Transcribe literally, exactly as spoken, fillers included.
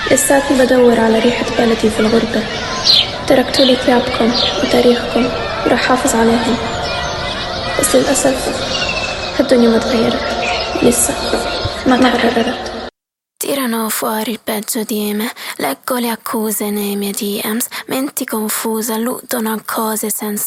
لساتني بدور على ريحة بلدي في الغربة. تركتولي ثيابكم وتاريخكم وراح حافظ عليهم، بس للأسف الدنيا ما تغيرت، لسه ما تحررت. Tirano fuori il peggio di me, leggo le accuse nei miei D Ms, menti confuse, alludono a cose senza